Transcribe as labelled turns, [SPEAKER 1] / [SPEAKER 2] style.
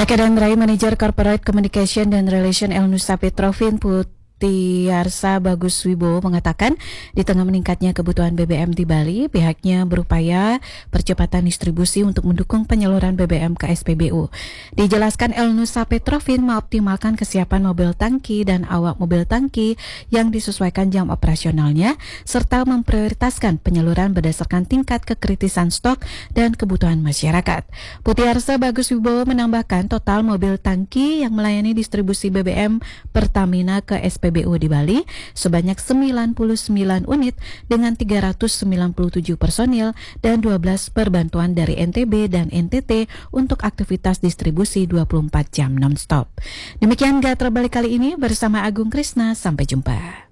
[SPEAKER 1] Keadaan Manager Corporate Communication dan Relation El Nusa Petrofin Putiarsa Bagus Wibowo mengatakan di tengah meningkatnya kebutuhan BBM di Bali, pihaknya berupaya percepatan distribusi untuk mendukung penyaluran BBM ke SPBU. Dijelaskan El Nusa Petrofin mengoptimalkan kesiapan mobil tangki dan awak mobil tangki yang disesuaikan jam operasionalnya, serta memprioritaskan penyaluran berdasarkan tingkat kekritisan stok dan kebutuhan masyarakat. Putiarsa Bagus Wibowo menambahkan total mobil tangki yang melayani distribusi BBM Pertamina ke SPBU di Bali sebanyak 99 unit dengan 397 personil dan 12 perbantuan dari NTB dan NTT untuk aktivitas distribusi 24 jam non-stop. Demikian Gatra Bali kali ini bersama Agung Krisna, sampai jumpa.